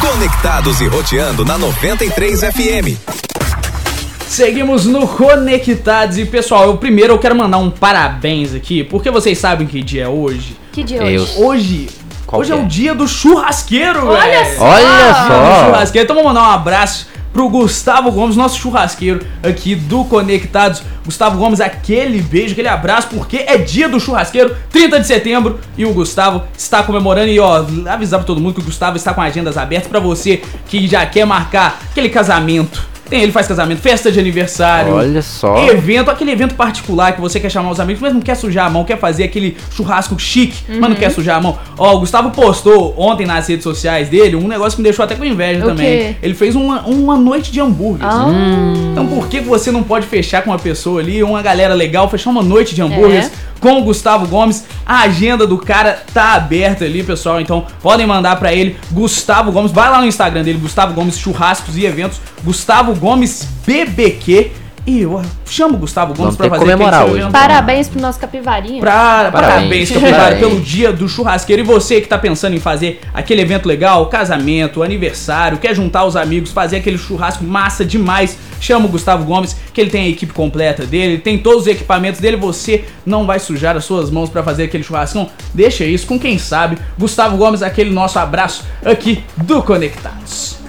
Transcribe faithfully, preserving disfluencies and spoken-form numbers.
Conectados e roteando na noventa e três F M. Seguimos no Conectados e, pessoal, eu primeiro eu quero mandar um parabéns aqui, porque vocês sabem que dia é hoje. Que dia é hoje? Hoje, Qual hoje é? é o dia do churrasqueiro, Olha velho. só! Olha Do só! churrasqueiro. Então vamos mandar um abraço pro Gustavo Gomes, nosso churrasqueiro aqui do Conectados. Gustavo Gomes, aquele beijo, aquele abraço, porque é dia do churrasqueiro, trinta de setembro, e o Gustavo está comemorando. E ó, avisar pra todo mundo que o Gustavo está com agendas abertas pra você que já quer marcar aquele casamento. Tem, ele faz casamento, festa de aniversário. Olha só. Evento, aquele evento particular que você quer chamar os amigos, mas não quer sujar a mão, quer fazer aquele churrasco chique, uhum. mas não quer sujar a mão. Ó, o Gustavo postou ontem nas redes sociais dele um negócio que me deixou até com inveja O também. quê? Ele fez uma, uma noite de hambúrguer. Ah. Hum. Então por que você não pode fechar com uma pessoa ali, uma galera legal, fechar uma noite de hambúrgueres? É. Com o Gustavo Gomes, a agenda do cara tá aberta ali, pessoal, então podem mandar pra ele, Gustavo Gomes, vai lá no Instagram dele, Gustavo Gomes Churrascos e Eventos, Gustavo Gomes B B Q, e eu chamo o Gustavo Gomes Vamos pra ter que fazer comemorar aquele hoje. evento. Parabéns pro nosso capivarinha. Pra, parabéns, Parabéns. Capivari, Parabéns. pelo dia do churrasqueiro. E você que tá pensando em fazer aquele evento legal, casamento, aniversário, quer juntar os amigos, fazer aquele churrasco massa demais, chama o Gustavo Gomes, que ele tem a equipe completa dele, ele tem todos os equipamentos dele, você não vai sujar as suas mãos pra fazer aquele churrascão. Deixa isso com quem sabe. Gustavo Gomes, aquele nosso abraço aqui do Conectados.